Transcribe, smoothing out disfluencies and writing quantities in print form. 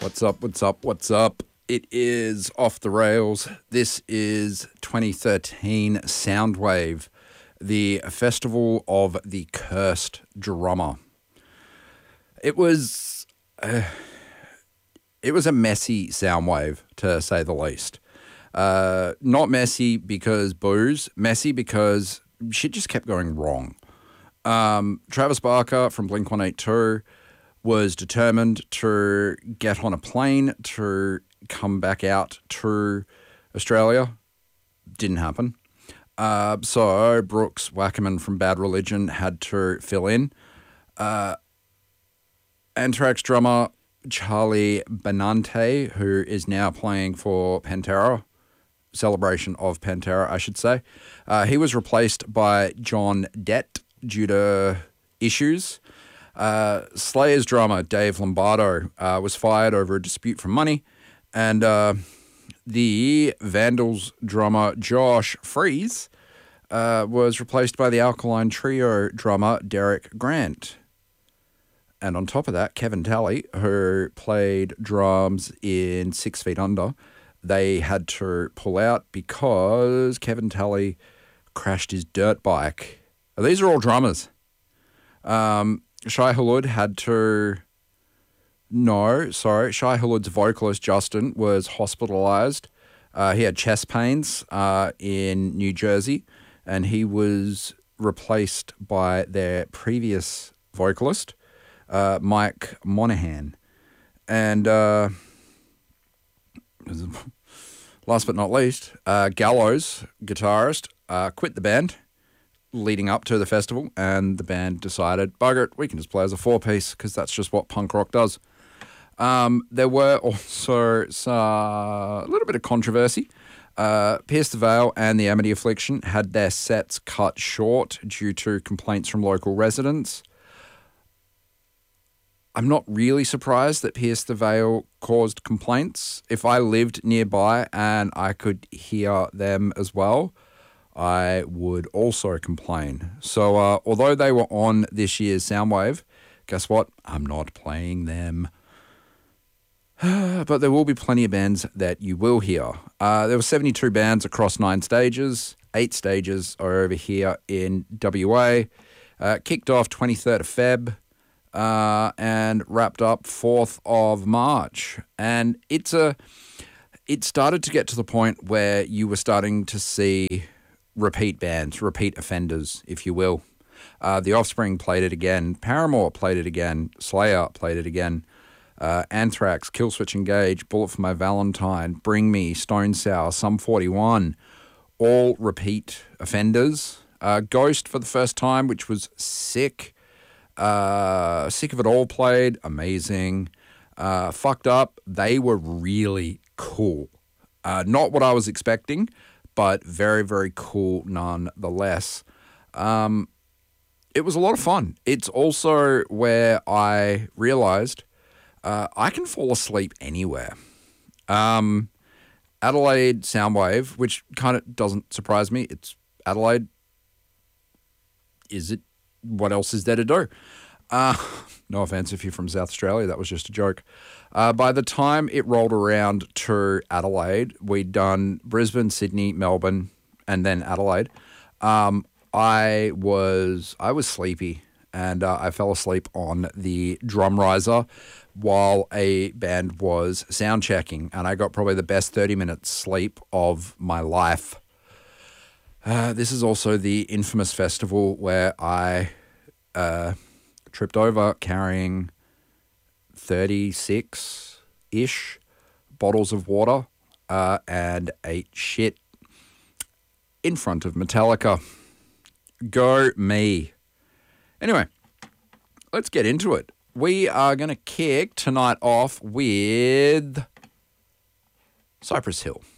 What's up? What's up? What's up? It is Off the Rails. This is 2013 Soundwave, the Festival of the Cursed Drummer. It was a messy Soundwave, to say the least. Not messy because booze, messy because shit just kept going wrong. Travis Barker from Blink-182 was determined to get on a plane to come back out to Australia. Didn't happen. So Brooks Wackerman from Bad Religion had to fill in. Anthrax drummer Charlie Benante, who is now playing for Pantera, Celebration of Pantera, I should say. He was replaced by John Dett due to issues. Slayer's drummer Dave Lombardo was fired over a dispute for money, and the Vandals drummer Josh Freese was replaced by the Alkaline Trio drummer Derek Grant. And on top of that, Kevin Talley, who played drums in 6 Feet Under, they had to pull out because Kevin Talley crashed his dirt bike. These are all drummers. Shai Hulud had to... No, sorry. Shai Hulud's vocalist, Justin, was hospitalized. He had chest pains in New Jersey, and he was replaced by their previous vocalist, Mike Monahan. And last but not least, Gallows, guitarist, quit the band leading up to the festival, and the band decided, bugger it, we can just play as a four-piece because that's just what punk rock does. There were also a little bit of controversy. Pierce the Veil and the Amity Affliction had their sets cut short due to complaints from local residents. I'm not really surprised that Pierce the Veil caused complaints. If I lived nearby and I could hear them as well, I would also complain. So although they were on this year's Soundwave, guess what? I'm not playing them. But there will be plenty of bands that you will hear. There were 72 bands across 9 stages. 8 stages are over here in WA. Kicked off 23rd of Feb and wrapped up 4th of March. And it started to get to the point where you were starting to see repeat bands, repeat offenders, if you will. The Offspring played it again. Paramore played it again. Slayer played it again. Anthrax, Killswitch Engage, Bullet for My Valentine, Bring Me, Stone Sour, Sum 41, all repeat offenders. Ghost for the first time, which was sick. Sick of It All played, amazing. Fucked Up, they were really cool. Not what I was expecting, but very, very cool nonetheless. It was a lot of fun. It's also where I realized I can fall asleep anywhere. Adelaide Soundwave, which kind of doesn't surprise me. It's Adelaide. Is it? What else is there to do? No offense if you're from South Australia. That was just a joke. By the time it rolled around to Adelaide, we'd done Brisbane, Sydney, Melbourne, and then Adelaide. I was sleepy, and I fell asleep on the drum riser while a band was sound checking, and I got probably the best 30 minutes sleep of my life. This is also the infamous festival where I tripped over carrying 36-ish bottles of water and ate shit in front of Metallica. Go me. Anyway, let's get into it. We are going to kick tonight off with Cypress Hill.